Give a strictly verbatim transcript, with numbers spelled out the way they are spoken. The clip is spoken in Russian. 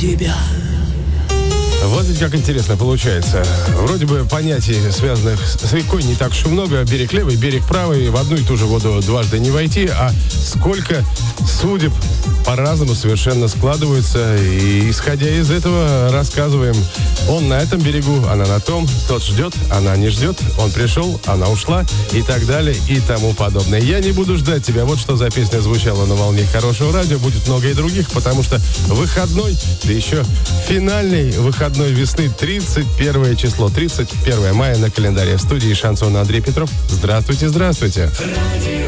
тебя. Вот ведь как интересно получается. Вроде бы понятий, связанных с рекой, не так уж и много. Берег левый, берег правый. В одну и ту же воду дважды не войти. А сколько судеб по-разному совершенно складываются. И, исходя из этого, рассказываем. Он на этом берегу, она на том. Тот ждет, она не ждет. Он пришел, она ушла. И так далее, и тому подобное. Я не буду ждать тебя. Вот что за песня звучала на волне хорошего радио. Будет много и других, потому что выходной, да еще финальный выходной весны, тридцать первое число, тридцать первое мая на календаре. В студии «Шансон» Андрей Петров. Здравствуйте, здравствуйте.